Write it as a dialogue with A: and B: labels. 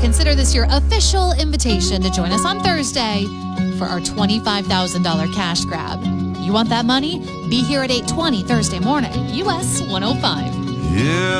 A: consider this your official invitation to join us on Thursday for our $25,000 cash grab. You want that money? Be here at 8:20 Thursday morning, US 105.
B: Yeah.